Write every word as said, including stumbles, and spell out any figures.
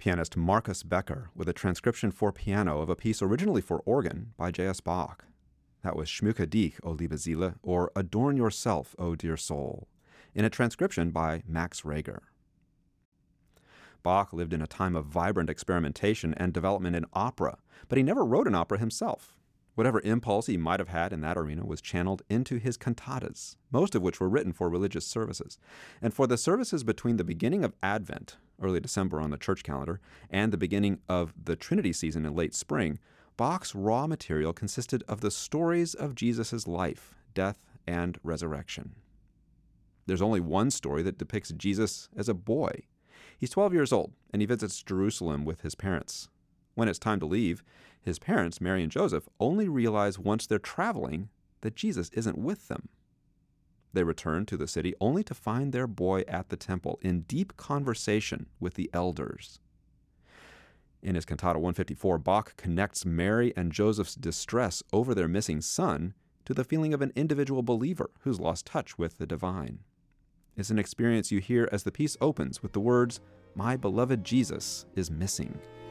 pianist Marcus Becker with a transcription for piano of a piece originally for organ by J S Bach. That was Schmücke dich, O liebe Seele, or Adorn Yourself, O Dear Soul, in a transcription by Max Reger. Bach lived in a time of vibrant experimentation and development in opera, but he never wrote an opera himself. Whatever impulse he might have had in that arena was channeled into his cantatas, most of which were written for religious services. And for the services between the beginning of Advent, early December on the church calendar, and the beginning of the Trinity season in late spring, Bach's raw material consisted of the stories of Jesus' life, death, and resurrection. There's only one story that depicts Jesus as a boy. He's twelve years old, and he visits Jerusalem with his parents. When it's time to leave, his parents, Mary and Joseph, only realize once they're traveling that Jesus isn't with them. They return to the city only to find their boy at the temple in deep conversation with the elders. In his Cantata one fifty-four, Bach connects Mary and Joseph's distress over their missing son to the feeling of an individual believer who's lost touch with the divine. It's an experience you hear as the piece opens with the words, "My beloved Jesus is missing."